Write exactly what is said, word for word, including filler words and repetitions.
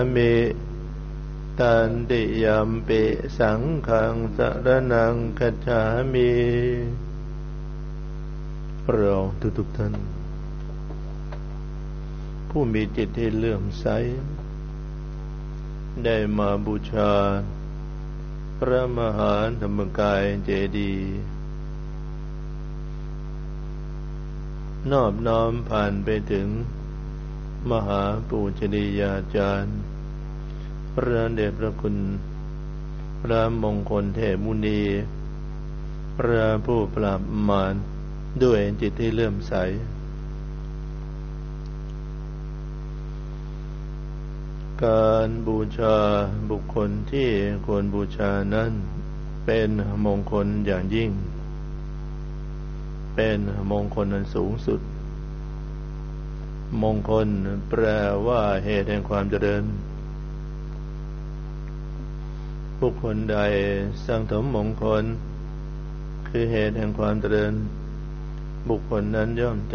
มิตันติยัมปิสังฆังสรณังคัจฉามิเราทุกๆท่านผู้มีจิตที่เลื่อมใสได้มาบูชาพระมหาธรรมกายเจดีย์นอบน้อมผ่านไปถึงมหาปูชนียาจารย์พระเดชพระคุณพระมงคลเทพมุนีพระผู้ปราบมารด้วยจิตที่เลื่อมใสการบูชาบุคคลที่ควรบูชานั้นเป็นมงคลอย่างยิ่งเป็นมงคลอันสูงสุดมงคลแปลว่าเหตุแห่งความเจริญบุคคลใดสร้างสมมงคลคือเหตุแห่งความเจริญบุคคลนั้นย่อม